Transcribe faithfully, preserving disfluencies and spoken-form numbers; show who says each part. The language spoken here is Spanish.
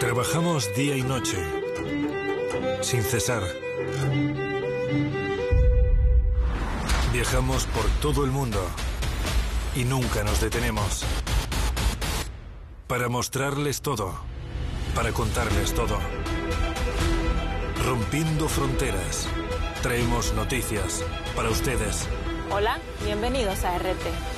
Speaker 1: Trabajamos día y noche, sin cesar. Viajamos por todo el mundo y nunca nos detenemos. Para mostrarles todo, para contarles todo. Rompiendo fronteras, traemos noticias para ustedes.
Speaker 2: Hola, bienvenidos a R T.